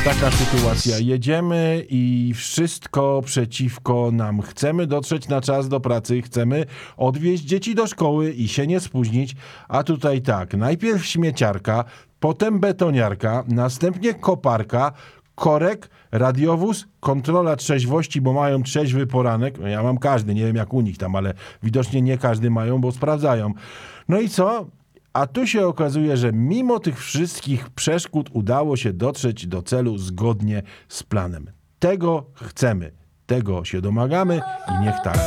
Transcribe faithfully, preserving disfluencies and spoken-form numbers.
taka sytuacja. Jedziemy i wszystko przeciwko nam. Chcemy dotrzeć na czas do pracy, chcemy odwieźć dzieci do szkoły i się nie spóźnić, a tutaj tak, najpierw śmieciarka, potem betoniarka, następnie koparka, korek, radiowóz, kontrola trzeźwości, bo mają trzeźwy poranek. Ja mam każdy, nie wiem jak u nich tam, ale widocznie nie każdy mają, bo sprawdzają. No i co? A tu się okazuje, że mimo tych wszystkich przeszkód udało się dotrzeć do celu zgodnie z planem. Tego chcemy, tego się domagamy i niech tak